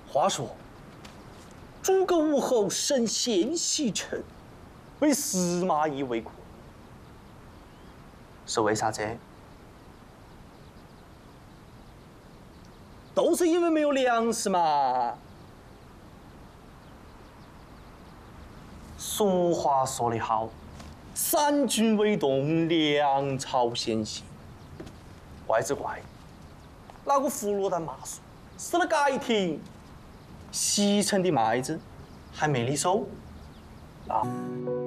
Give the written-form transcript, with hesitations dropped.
话说，诸葛武侯身陷西城，被司马懿围困，是为啥子？都是因为没有粮食嘛。俗话说得好，三军未动，粮草先行。怪只怪，那个胡罗丹麻叔死了改停，西城的麦子还没你收啊。